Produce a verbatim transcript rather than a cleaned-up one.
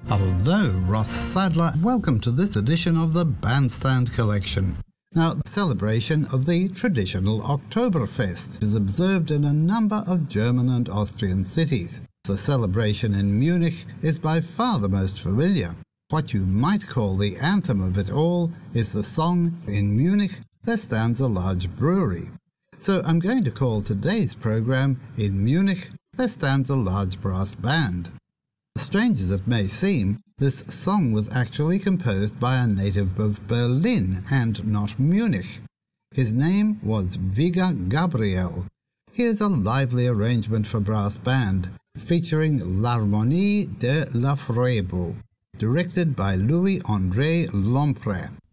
Hello, Ross Sadler. Welcome to this edition of the Bandstand Collection. Now, the celebration of the traditional Oktoberfest is observed in a number of German and Austrian cities. The celebration in Munich is by far the most familiar. What you might call the anthem of it all is the song "In Munich there stands a large brewery." So I'm going to call today's program "In Munich there stands a large brass band." Strange as it may seem, this song was actually composed by a native of Berlin and not Munich. His name was Viga Gabriel. Here's a lively arrangement for brass band, featuring L'Harmonie de la Freiburg, directed by Louis-André Lompré.